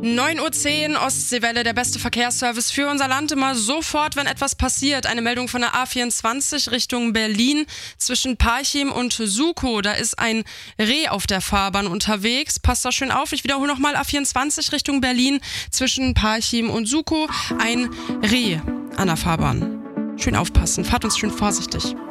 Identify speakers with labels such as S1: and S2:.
S1: 9:10 Uhr, Ostseewelle, der beste Verkehrsservice für unser Land. Immer sofort, wenn etwas passiert. Eine Meldung von der A24 Richtung Berlin zwischen Parchim und Sukow. Da ist ein Reh auf der Fahrbahn unterwegs. Passt da schön auf. Ich wiederhole nochmal A24 Richtung Berlin zwischen Parchim und Sukow. Ein Reh an der Fahrbahn. Schön aufpassen. Fahrt uns schön vorsichtig.